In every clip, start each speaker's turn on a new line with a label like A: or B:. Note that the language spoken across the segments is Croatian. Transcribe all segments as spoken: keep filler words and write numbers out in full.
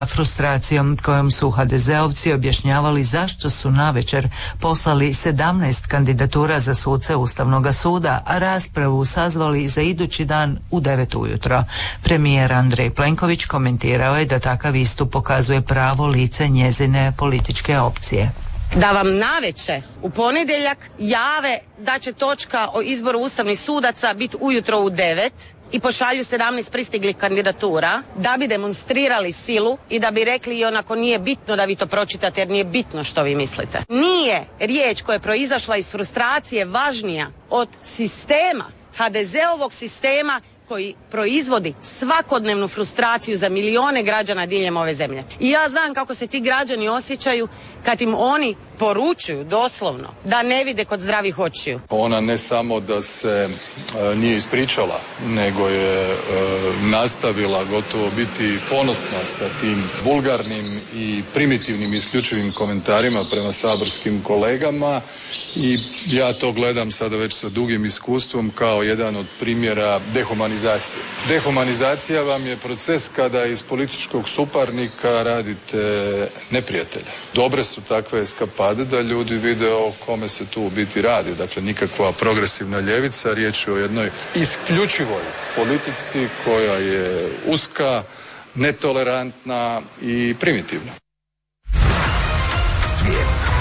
A: frustracijom kojom su ha de zeovci objašnjavali zašto su navečer poslali sedamnaest kandidatura za suce Ustavnog suda, a raspravu sazvali za idući dan u devet ujutro. Premijer Andrej Plenković komentirao je da takav istup pokazuje pravo lice njezine političke opcije.
B: Da vam naveče u ponedjeljak jave da će točka o izboru ustavnih sudaca biti ujutro u devet i pošalju sedamnaest pristiglih kandidatura da bi demonstrirali silu i da bi rekli i onako nije bitno da vi to pročitate jer nije bitno što vi mislite. Nije riječ koja je proizašla iz frustracije važnija od sistema, ha de zeovog sistema koji proizvodi svakodnevnu frustraciju za milijone građana diljem ove zemlje. I ja znam kako se ti građani osjećaju kad im oni poručuju doslovno da ne vide kod zdravih očiju.
C: Ona ne samo da se e, nije ispričala, nego je e, nastavila gotovo biti ponosna sa tim vulgarnim i primitivnim isključivim komentarima prema saborskim kolegama i ja to gledam sada već sa dugim iskustvom kao jedan od primjera dehumanizacije. Dehumanizacija vam je proces kada iz političkog suparnika radite neprijatelja. Dobre su takve eskapade da ljudi vide o kome se tu u biti radi. Dakle, nikakva progresivna ljevica, riječ je o jednoj isključivoj politici koja je uska, netolerantna i primitivna.
A: Svijet.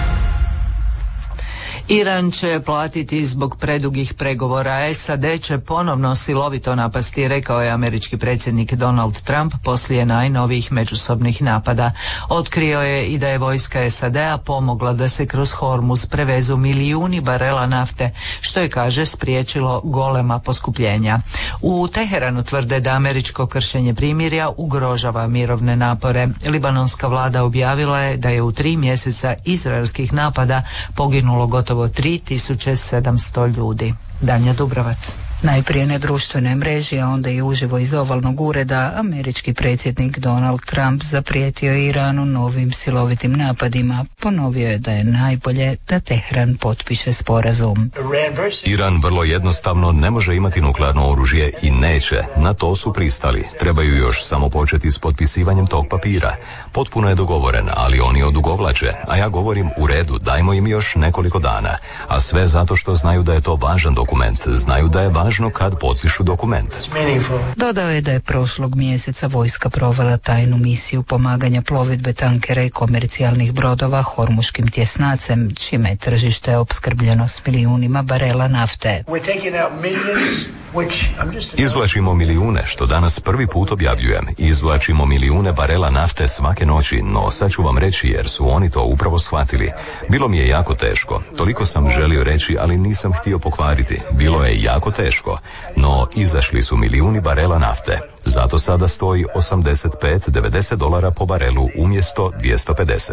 A: Iran će platiti zbog predugih pregovora. es a de će ponovno silovito napasti, rekao je američki predsjednik Donald Trump poslije najnovijih međusobnih napada. Otkrio je i da je vojska es a de-a pomogla da se kroz Hormuz prevezu milijuni barela nafte, što je, kaže, spriječilo golema poskupljenja. U Teheranu tvrde da američko kršenje primirja ugrožava mirovne napore. Libanonska vlada objavila je da je u tri mjeseca izraelskih napada poginulo gotovo tri tisuće sedamsto ljudi. Danja Dubrovac.
D: Najprije na društvenoj mreži, a onda i uživo iz ovalnog ureda, američki predsjednik Donald Trump zaprijetio Iranu novim silovitim napadima. Ponovio je da je najbolje da Teheran potpiše sporazum.
E: Iran vrlo jednostavno ne može imati nuklearno oružje i neće. Na to su pristali. Trebaju još samo početi s potpisivanjem tog papira. Potpuno je dogovoren, ali oni odugovlače, a ja govorim u redu, dajmo im još nekoliko dana. A sve zato što znaju da je to važan dokument, znaju da je važno kad potpišu dokument.
D: Dodao je da je prošlog mjeseca vojska provela tajnu misiju pomaganja plovidbe tankera i komercijalnih brodova hormuškim tjesnacem, čime je tržište opskrbljeno s milijunima barela nafte.
E: Izvlačimo milijune, što danas prvi put objavljujem. Izvlačimo milijune barela nafte svake noći, no sad ću vam reći jer su oni to upravo shvatili. Bilo mi je jako teško. Toliko sam želio reći, ali nisam htio pokvariti. Bilo je jako teško, no izašli su milijuni barela nafte. Zato sada stoji osamdeset pet do devedeset dolara po barelu umjesto dvjesto pedeset.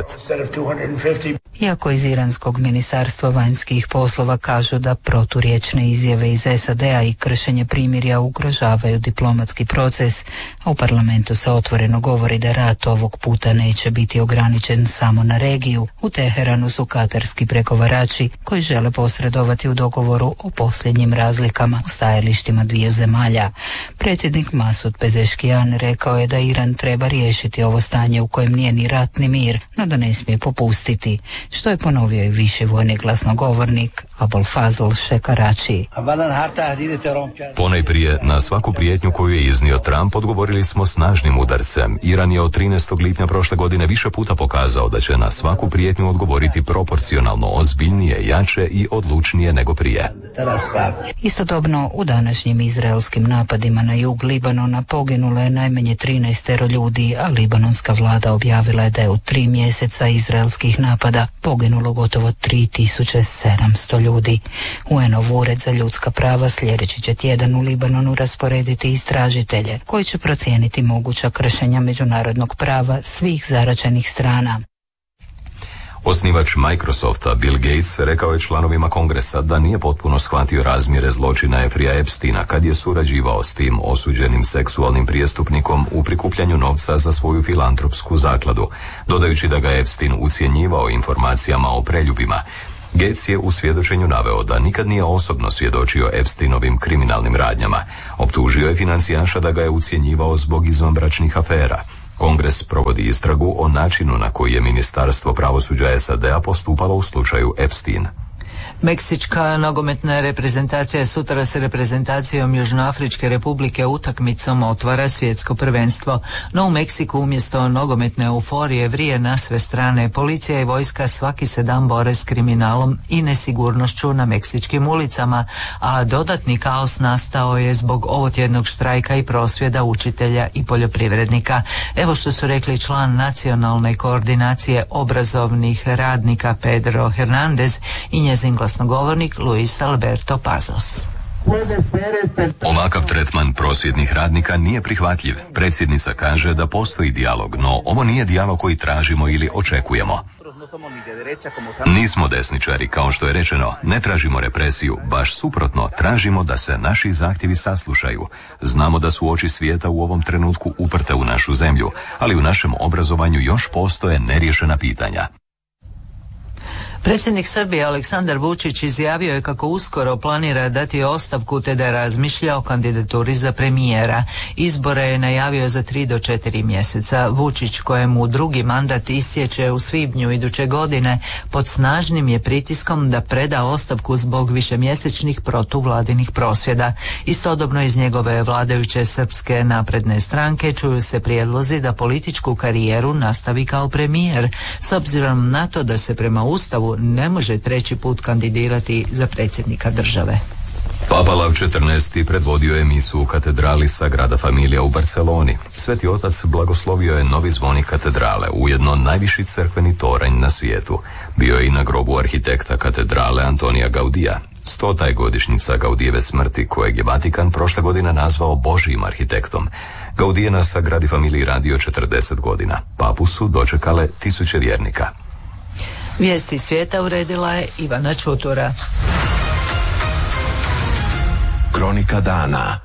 D: Iako iz iranskog ministarstva vanjskih poslova kažu da proturječne izjave iz es a de-a i kršenje primirja ugrožavaju diplomatski proces, a u parlamentu se otvoreno govori da rat ovog puta neće biti ograničen samo na regiju. U Teheranu su katarski pregovarači koji žele posredovati u dogovoru o posljednjim razlikama u stajalištima dviju zemalja. Predsjednik Masud Pezeškijan rekao je da Iran treba riješiti ovo stanje u kojem nije ni rat ni mir, no da ne smije popustiti, što je ponovio i viši vojni glasnogovornik Abul Fazl Shekarachi.
E: Ponajprije na svaku prijetnju koju je iznio Trump odgovorili smo snažnim udarcem. Iran je od trinaestog lipnja prošle godine više puta pokazao da će na svaku prijetnju odgovoriti proporcionalno, ozbiljnije, jače i odlučnije nego prije.
D: Istodobno, u današnjim izraelskim napadima na jug Libanona poginulo je najmanje trinaestero ljudi, a libanonska vlada objavila je da je u tri mjeseca izraelskih napada poginulo gotovo tri tisuće sedamsto ljudi. u en-ov ured za ljudska prava sljedeći će tjedan u Libanonu rasporediti istražitelje koji će procijeniti moguća kršenja međunarodnog prava svih zaraćenih strana.
E: Osnivač Microsofta Bill Gates rekao je članovima Kongresa da nije potpuno shvatio razmjere zločina Jeffreya Epsteina kad je surađivao s tim osuđenim seksualnim prijestupnikom u prikupljanju novca za svoju filantropsku zakladu, dodajući da ga Epstein ucjenjivao informacijama o preljubima. Gates je u svjedočenju naveo da nikad nije osobno svjedočio Epsteinovim kriminalnim radnjama. Optužio je financijaša da ga je ucjenjivao zbog izvanbračnih afera. Kongres provodi istragu o načinu na koji je Ministarstvo pravosuđa S A D-a postupalo u slučaju Epstein.
A: Meksička nogometna reprezentacija sutra s reprezentacijom Južnoafričke republike utakmicom otvara svjetsko prvenstvo. No u Meksiku umjesto nogometne euforije vrije na sve strane. Policija i vojska svaki se dan bore s kriminalom i nesigurnošću na meksičkim ulicama, a dodatni kaos nastao je zbog ovotjednog štrajka i prosvjeda učitelja i poljoprivrednika. Evo što su rekli član nacionalne koordinacije obrazovnih radnika Pedro Hernandez i njezin glasnogovornik Luis Alberto Pazos.
E: Ovakav tretman prosvjednih radnika nije prihvatljiv. Predsjednica kaže da postoji dijalog, no ovo nije dijalog koji tražimo ili očekujemo. Nismo desničari, kao što je rečeno, ne tražimo represiju, baš suprotno, tražimo da se naši zahtjevi saslušaju. Znamo da su oči svijeta u ovom trenutku uprte u našu zemlju, ali u našem obrazovanju još postoje neriješena pitanja.
A: Predsjednik Srbije Aleksandar Vučić izjavio je kako uskoro planira dati ostavku te da razmišlja o kandidaturi za premijera. Izbore je najavio za tri do četiri mjeseca. Vučić, kojemu drugi mandat istječe u svibnju iduće godine, pod snažnim je pritiskom da preda ostavku zbog višemjesečnih protuvladinih prosvjeda. Istodobno iz njegove vladajuće Srpske napredne stranke čuju se prijedlozi da političku karijeru nastavi kao premijer, s obzirom na to da se prema Ustavu ne može treći put kandidirati za predsjednika države.
E: Papa Lav četrnaesti predvodio je misu u katedrali Sagrada Familia u Barceloni. Sveti otac blagoslovio je novi zvonik katedrale, ujedno najviši crkveni toranj na svijetu. Bio je i na grobu arhitekta katedrale Antonija Gaudija. Stota je godišnjica Gaudijeve smrti, kojeg je Vatikan prošle godine nazvao Božijim arhitektom. Gaudije je na Sagradi Familiji radio četrdeset godina. Papu su dočekale tisuće vjernika.
A: Vijesti svijeta uredila je Ivana Čutura.
F: Kronika dana.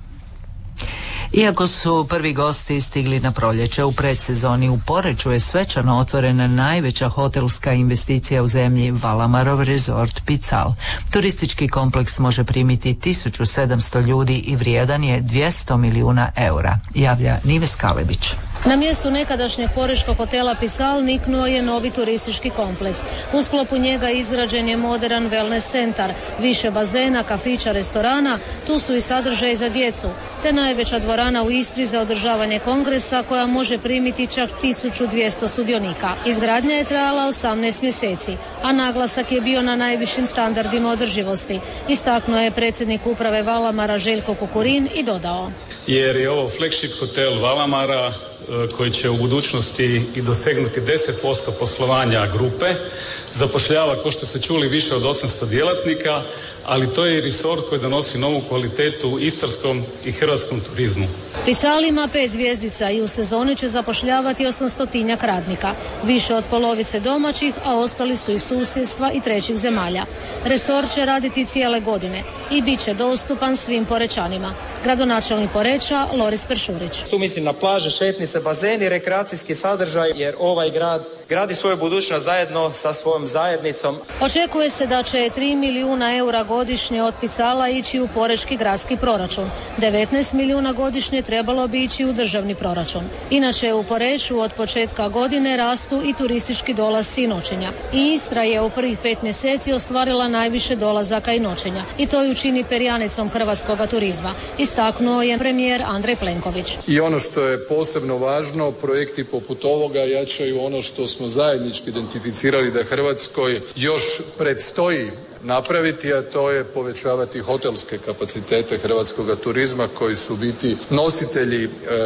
A: Iako su prvi gosti stigli na proljeće, u predsezoni u Poreču je svečano otvorena najveća hotelska investicija u zemlji, Valamarov resort Pical. Turistički kompleks može primiti tisuću sedamsto ljudi i vrijedan je dvjesto milijuna eura, javlja Nives Kalebić.
G: Na mjestu nekadašnjeg porečkog hotela Pical niknuo je novi turistički kompleks. U sklopu njega izgrađen je moderan wellness centar, više bazena, kafića, restorana, tu su i sadržaji za djecu, te najveća dvorana u Istri za održavanje kongresa koja može primiti čak tisuću dvjesto sudionika. Izgradnja je trajala osamnaest mjeseci, a naglasak je bio na najvišim standardima održivosti. Istaknuo je predsjednik uprave Valamara Željko Kukurin i dodao:
H: jer je ovo flagship hotel Valamara koji će u budućnosti i dosegnuti deset posto poslovanja grupe, zapošljava, kao što ste čuli, više od osamsto djelatnika, ali to je i resort koji donosi novu kvalitetu istarskom i hrvatskom turizmu.
G: Pical ima pet zvjezdica i u sezoni će zapošljavati osamstotinjak radnika, više od polovice domaćih, a ostali su iz susjedstva i trećih zemalja. Resort će raditi cijele godine i bit će dostupan svim Porečanima. Gradonačelnik Poreča Loris Peršurić.
I: Tu mislim na plaže, šetnice, bazeni, rekreacijski sadržaj, jer ovaj grad gradi svoju budućnost zajedno sa svojom zajednicom.
G: Očekuje se da će tri milijuna eura godišnje od Picala ići u porečki gradski proračun. devetnaest milijuna godišnje trebalo bi ići u državni proračun. Inače u Poreču od početka godine rastu i turistički dolasci i noćenja. I Istra je u prvih pet mjeseci ostvarila najviše dolazaka i noćenja. I to ju čini perjanicom hrvatskog turizma. Istaknuo je premijer Andrej Plenković.
C: I ono što je posebno važno, projekti poput ovoga jačaju ono što smo zajednički identificirali da Hrvatskoj još predstoji napraviti, a to je povećavati hotelske kapacitete hrvatskog turizma koji su biti nositelji e,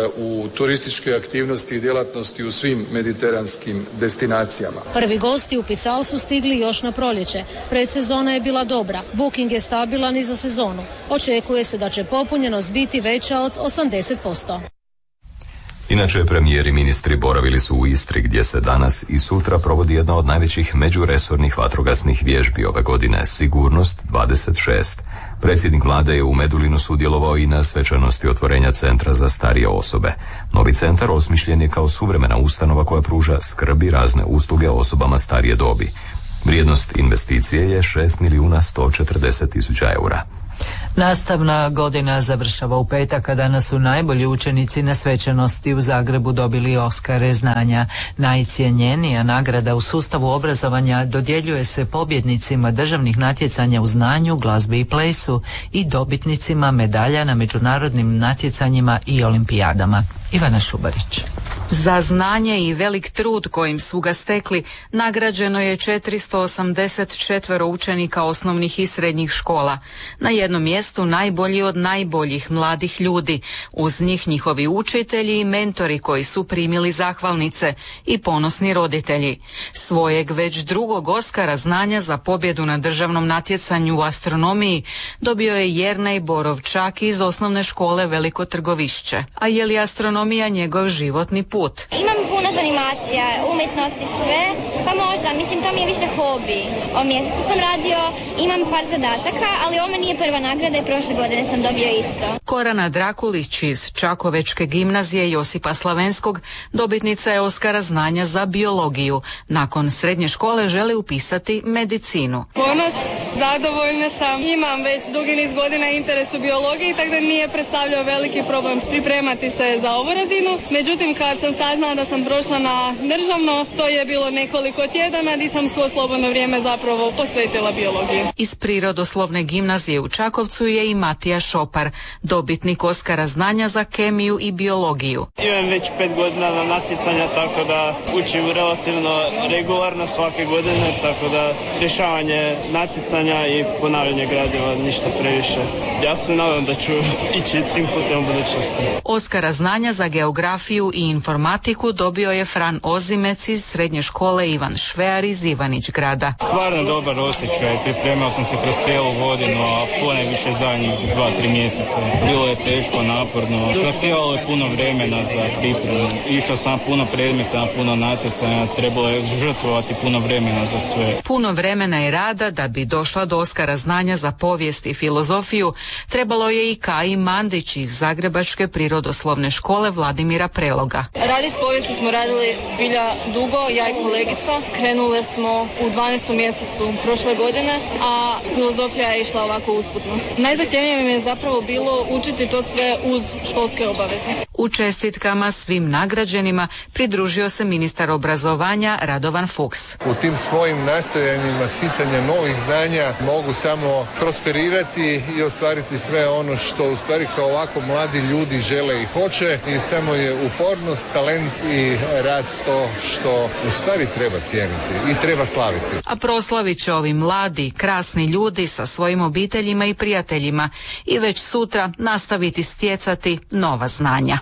C: u turističke aktivnosti i djelatnosti u svim mediteranskim destinacijama.
G: Prvi gosti u Pical su stigli još na proljeće. Predsezona je bila dobra, booking je stabilan i za sezonu. Očekuje se da će popunjenost biti veća od osamdeset posto.
E: Inače, premijeri i ministri boravili su u Istri gdje se danas i sutra provodi jedna od najvećih međuresornih vatrogasnih vježbi ove godine, Sigurnost dvadeset šest. Predsjednik vlade je u Medulinu sudjelovao i na svečanosti otvorenja centra za starije osobe. Novi centar osmišljen je kao suvremena ustanova koja pruža skrb i razne usluge osobama starije dobi. Vrijednost investicije je šest milijuna sto četrdeset tisuća eura.
A: Nastavna godina završava u petak, a danas su najbolji učenici na svečanosti u Zagrebu dobili Oskare znanja. Najcjenjenija nagrada u sustavu obrazovanja dodjeljuje se pobjednicima državnih natjecanja u znanju, glazbi i plesu i dobitnicima medalja na međunarodnim natjecanjima i olimpijadama. Ivana Šubarić.
J: Za znanje i velik trud kojim su ga stekli nagrađeno je četiristo osamdeset četvero učenika osnovnih i srednjih škola. Na jednom mjestu najbolji od najboljih mladih ljudi, uz njih njihovi učitelji i mentori koji su primili zahvalnice i ponosni roditelji. Svojeg već drugog Oskara znanja za pobjedu na državnom natjecanju u astronomiji dobio je Jernej Borovčak iz osnovne škole Veliko Trgovišće. A je li astronomija njegov životni put?
K: Imam puno zanimacija, umjetnosti sve, pa možda, mislim to mi je više hobi. O mjesecu sam radio, imam par zadataka, ali ovo nije prva nagrada i prošle godine sam dobio isto.
J: Korana Drakulić iz Čakovečke gimnazije Josipa Slavenskog dobitnica je Oskara znanja za biologiju. Nakon srednje škole želi upisati medicinu.
L: Ponos, zadovoljna sam, imam već dugi niz godina interes u biologiji, tako da nije predstavljao veliki problem pripremati se za ovu razinu. Međutim, kad sam saznala da sam prošla na državno, to je bilo nekoliko tjedana gdje sam svo slobodno vrijeme zapravo posvetila biologiji.
J: Iz Prirodoslovne gimnazije u Čakovcu je i Matija Šopar, dobitnik Oskara znanja za kemiju i biologiju.
M: Imam već pet godina na natjecanja, tako da učim relativno regularno svake godine, tako da rješavanje natjecanja i ponavljanje gradiva ništa previše. Ja se nadam da ću ići tim putem u budućnosti.
J: Oskara znanja za geografiju i informatiku dobio je Fran Ozimec iz srednje škole Ivan Švear iz Ivanić grada.
N: Stvarno dobar osjećaj, pripremao sam se kroz cijelu godinu, a ponajviše zadnjih dva, tri mjeseca. Bilo je teško, naporno, zahtijevalo je puno vremena za pripremu. Išao sam puno predmeta, puno natjecanja, trebalo je žrtvovati puno vremena za sve.
J: Puno vremena i rada da bi došla do Oskara znanja za povijest i filozofiju trebalo je i Kaji Mandić iz Zagrebačke prirodoslovne škole Vladimira Preloga.
L: Radi s povijesti smo radili zbilja dugo, ja i kolegica. Krenule smo u dvanaestom mjesecu prošle godine, a filozofija je išla ovako usputno. Najzahtjevnije mi je zapravo bilo učiti to sve uz školske obaveze.
J: U čestitkama svim nagrađenima pridružio se ministar obrazovanja Radovan Fuchs.
O: U tim svojim nastojanjima sticanja novih znanja mogu samo prosperirati i ostvariti sve ono što u stvari kao ovako mladi ljudi žele i hoće, i samo je upornost, talent i rad to što u stvari treba cijeniti i treba slaviti.
J: A proslavit će ovi mladi, krasni ljudi sa svojim obiteljima i prijateljima i već sutra nastaviti stjecati nova znanja.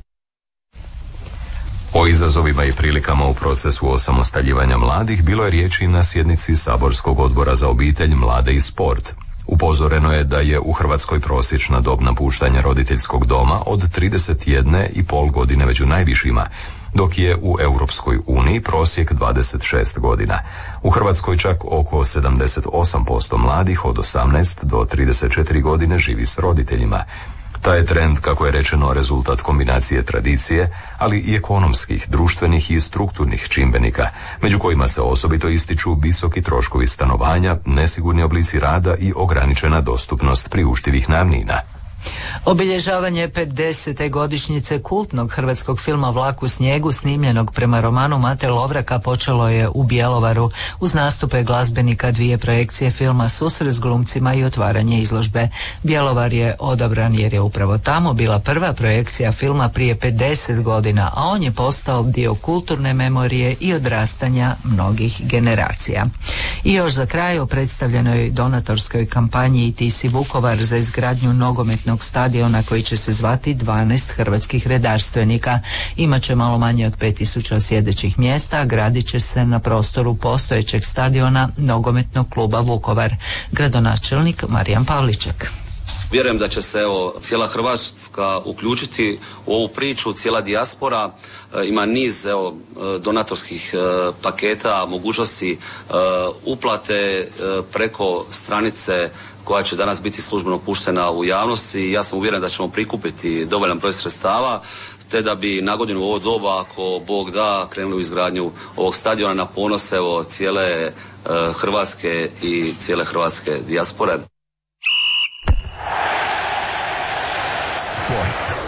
E: O izazovima i prilikama u procesu osamostaljivanja mladih bilo je riječi na sjednici Saborskog odbora za obitelj, mlade i sport. Upozoreno je da je u Hrvatskoj prosječna dob napuštanja roditeljskog doma od trideset jedne i pol godine među najvišima, dok je u Europskoj uniji prosjek dvadeset šest godina. U Hrvatskoj čak oko sedamdeset osam posto mladih od osamnaest do trideset četiri godine živi s roditeljima. Taj je trend, kako je rečeno, rezultat kombinacije tradicije, ali i ekonomskih, društvenih i strukturnih čimbenika, među kojima se osobito ističu visoki troškovi stanovanja, nesigurni oblici rada i ograničena dostupnost priuštivih najamnina.
A: Obilježavanje pedesete godišnjice kultnog hrvatskog filma Vlak u snijegu, snimljenog prema romanu Mate Lovraka, počelo je u Bjelovaru uz nastupe glazbenika, dvije projekcije filma, susret s glumcima i otvaranje izložbe. Bjelovar je odabran jer je upravo tamo bila prva projekcija filma prije pedeset godina, a on je postao dio kulturne memorije i odrastanja mnogih generacija. I još za kraj o predstavljenoj donatorskoj kampanji I ti si Vukovar za izgradnju nogometnog stadiona koji će se zvati dvanaest hrvatskih redarstvenika. Imaće malo manje od pet tisuća sjedećih mjesta, a gradit će se na prostoru postojećeg stadiona nogometnog kluba Vukovar. Gradonačelnik Marijan Pavliček.
P: Vjerujem da će se evo cijela Hrvatska uključiti u ovu priču, cijela dijaspora. E, ima niz evo donatorskih e, paketa, mogućnosti e, uplate e, preko stranice koja će danas biti službeno puštena u javnosti. Ja sam uvjeren da ćemo prikupiti dovoljan broj sredstava, te da bi na godinu u ovo doba, ako Bog da, krenuli u izgradnju ovog stadiona na ponos evo cijele e, Hrvatske i cijele hrvatske dijaspore.
F: Sport.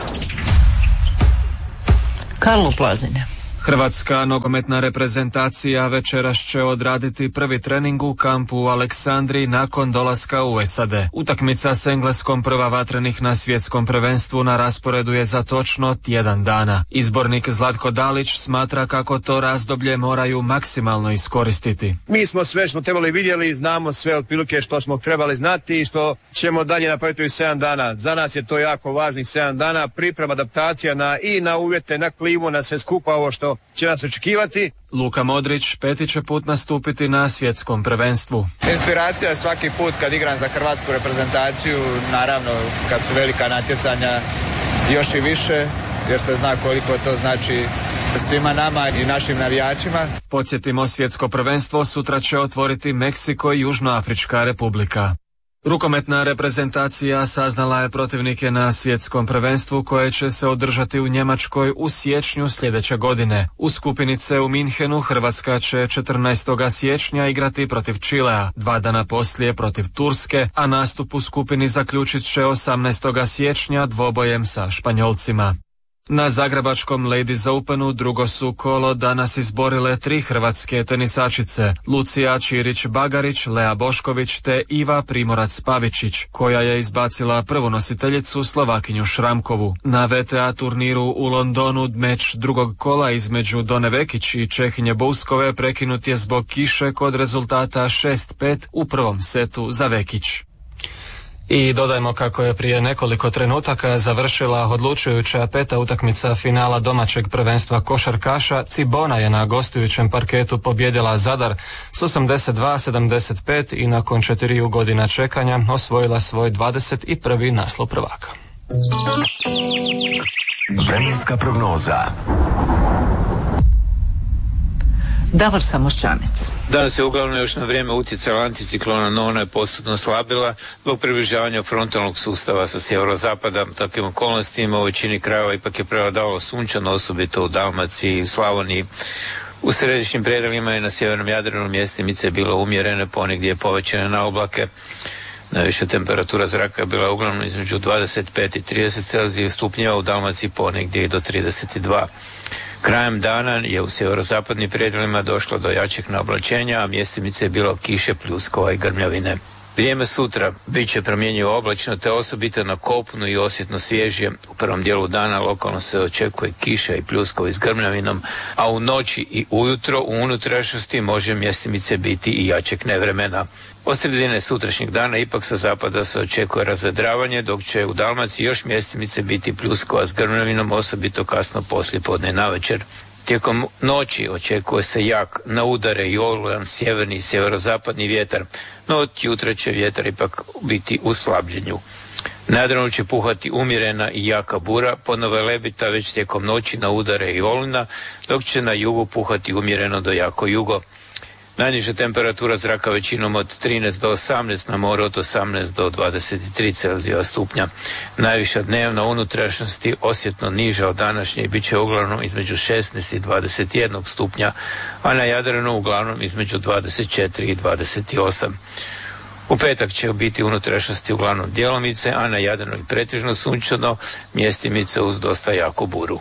A: Karlo Plazine.
Q: Hrvatska nogometna reprezentacija večeras će odraditi prvi trening u kampu u Aleksandriji nakon dolaska u S A D. Utakmica s Engleskom prva vatrenih na svjetskom prvenstvu na rasporedu je za točno tjedan dana. Izbornik Zlatko Dalić smatra kako to razdoblje moraju maksimalno iskoristiti.
R: Mi smo sve što trebali vidjeli, znamo sve otprilike što smo trebali znati i što ćemo dalje napraviti u sedam dana. Za nas je to jako važnih sedam dana, priprema, adaptacija na, i na uvjete, na klimu, na sve skupa ovo što će nas očekivati.
Q: Luka Modrić peti će put nastupiti na svjetskom prvenstvu.
S: Inspiracija je svaki put kad igram za hrvatsku reprezentaciju, naravno kad su velika natjecanja još i više, jer se zna koliko to znači svima nama i našim navijačima.
Q: Podsjetimo, svjetsko prvenstvo sutra će otvoriti Meksiko i Južnoafrička republika. Rukometna reprezentacija saznala je protivnike na svjetskom prvenstvu koje će se održati u Njemačkoj u siječnju sljedeće godine. U skupini C u Minhenu Hrvatska će četrnaestog siječnja igrati protiv Čilea, dva dana poslije protiv Turske, a nastup u skupini zaključit će osamnaestog siječnja dvobojem sa Španjolcima. Na zagrebačkom Ladies Openu drugo su kolo danas izborile tri hrvatske tenisačice, Lucija Čirić-Bagarić, Lea Bošković te Iva Primorac-Pavičić, koja je izbacila prvu nositeljicu Slovakinju Šramkovu. Na V T A turniru u Londonu meč drugog kola između Done Vekić i Čehinje Bouskove prekinut je zbog kiše kod rezultata šest pet u prvom setu za Vekić. I dodajmo kako je prije nekoliko trenutaka završila odlučujuća peta utakmica finala domaćeg prvenstva košarkaša. Cibona je na gostujućem parketu pobijedila Zadar s osamdeset dva sedamdeset pet i nakon četiriju godina čekanja osvojila svoj dvadeset prvi naslov prvaka.
F: Vremenska prognoza.
A: Davor Samošćanec.
T: Danas je uglavnom još na vrijeme utjecala anticiklona, no ona je postupno slabila zbog približavanja frontalnog sustava sa sjeverozapada. Takvim okolnostima u većini krajeva ipak je prevladavalo sunčano, osobito u Dalmaciji, u Slavoniji. U središnjim predjelima i na sjevernom Jadranu mjestimice je bilo umjerene, ponegdje je povećane na oblake. Najviša temperatura zraka je bila uglavnom između dvadeset pet i trideset Celzijevih stupnjeva, u Dalmaciji ponegdje i do trideset dva. Krajem dana je u sjeverozapadnim predjelima došlo do jačeg naoblačenja, a mjestimice je bilo kiše, pljuskova i grmljavine. Vrijeme sutra bit će promjenjivo oblačno, te osobito na kopnu i osjetno svježije. U prvom dijelu dana lokalno se očekuje kiša i pljuskovi s grmljavinom, a u noći i ujutro u unutrašnjosti može mjestimice biti i jačeg nevremena. Od sredine sutrašnjeg dana ipak sa zapada se očekuje razvedravanje, dok će u Dalmaciji još mjestimice biti pljuskova s grmljavinom, osobito kasno poslijepodne navečer. Tijekom noći očekuje se jak na udare i olujan sjeverni i sjeverozapadni vjetar, no od jutra će vjetar ipak biti u slabljenju. Na Jadranu će puhati umjerena i jaka bura, ponovo je lebita već tijekom noći na udare i olujna, dok će na jugu puhati umjereno do jako jugo. Najniža temperatura zraka većinom od trinaest do osamnaest, na moru od osamnaest do dvadeset tri Celzijeva stupnja. Najviša dnevna unutrašnjosti osjetno niža od današnje i bit će uglavnom između šesnaest i dvadeset jedan stupnja, a na Jadranu uglavnom između dvadeset četiri i dvadeset osam. U petak će biti unutrašnjosti uglavnom djelomice, a na Jadranu i pretežno sunčano, mjestimice uz dosta jaku buru.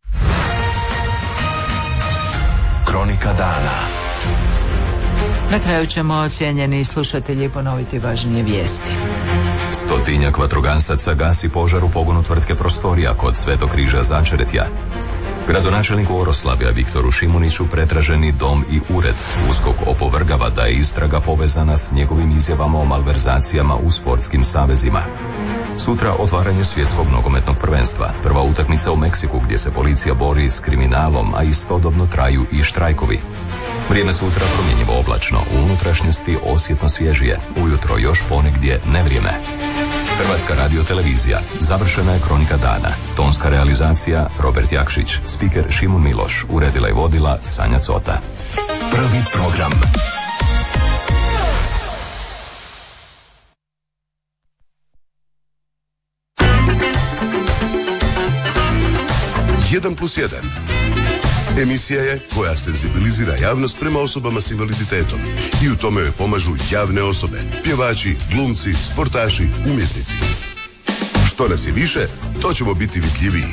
F: Kronika dana.
A: Na kraju ćemo, cijenjeni slušatelji, ponoviti važnije vijesti.
E: Stotinjak vatrogasaca gasi požar u pogonu tvrtke Prostorija kod Svetog križa Začretja. Gradonačelniku Oroslavlja Viktoru Šimuniću pretraženi dom i ured. USKOK opovrgava da je istraga povezana s njegovim izjavama o malverzacijama u sportskim savezima. Sutra otvaranje svjetskog nogometnog prvenstva. Prva utakmica u Meksiku gdje se policija bori s kriminalom, a istodobno traju i štrajkovi. Vrijeme sutra promjenjivo oblačno, u unutrašnjosti osjetno svježije, ujutro još ponegdje nevrijeme. Hrvatska radiotelevizija. Završena je kronika dana. Tonska realizacija Robert Jakšić, spiker Šimun Miloš, uredila i vodila Sanja Cota.
F: Prvi program. Jedan plus jedan. Emisija je koja senzibilizira javnost prema osobama s invaliditetom i u tome joj pomažu javne osobe, pjevači, glumci, sportaši, umjetnici. Što nas je više, to ćemo biti vidljiviji.